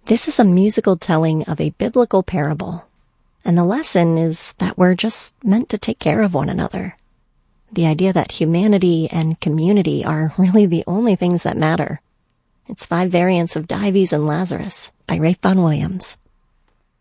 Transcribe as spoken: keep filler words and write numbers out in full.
This is a musical telling of a biblical parable, and the lesson is that we're just meant to take care of one another. The idea that humanity and community are really the only things that matter. It's Five Variants of Dives and Lazarus by Rafe Vaughan Williams.